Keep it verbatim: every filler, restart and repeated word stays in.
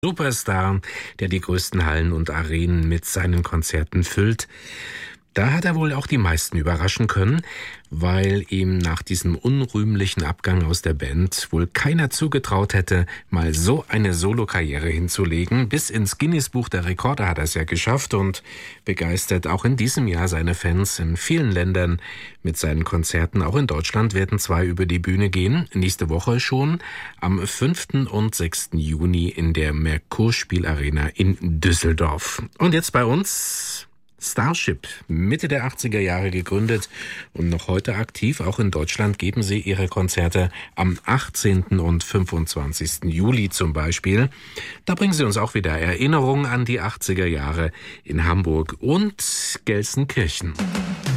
Superstar, der die größten Hallen und Arenen mit seinen Konzerten füllt. Da hat er wohl auch die meisten überraschen können, weil ihm nach diesem unrühmlichen Abgang aus der Band wohl keiner zugetraut hätte, mal so eine Solokarriere hinzulegen. Bis ins Guinness-Buch der Rekorde hat er es ja geschafft und begeistert auch in diesem Jahr seine Fans in vielen Ländern mit seinen Konzerten. Auch in Deutschland werden zwei über die Bühne gehen. Nächste Woche schon am fünften und sechsten Juni in der Merkur-Spielarena in Düsseldorf. Und jetzt bei uns Starship, Mitte der achtziger Jahre gegründet und noch heute aktiv. Auch in Deutschland geben sie ihre Konzerte am achtzehnten und fünfundzwanzigsten Juli zum Beispiel. Da bringen sie uns auch wieder Erinnerungen an die achtziger Jahre in Hamburg und Gelsenkirchen.